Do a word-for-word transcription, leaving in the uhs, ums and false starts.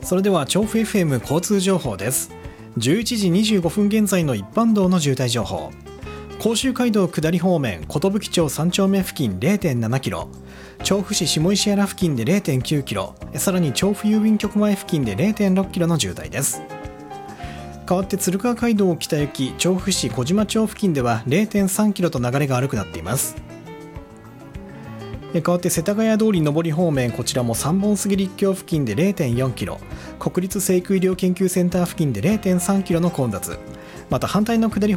それでは調布 エフエム 交通情報です。じゅういちじにじゅうごふん現在の一般道の渋滞情報。甲州街道下り方面、寿町さん丁目付近 れいてんななキロ、調布市下石原付近で れいてんきゅうキロ、さらに調布郵便局前付近で れいてんろっキロの渋滞です。代わって鶴川街道北行き調布市小島町付近では れいてんさんキロと流れが悪くなっています。代わって世田谷通り上り方面、こちらも三本杉立教付近で れいてんよんキロ、国立成育医療研究センター付近で れいてんさんキロの混雑、また反対の下り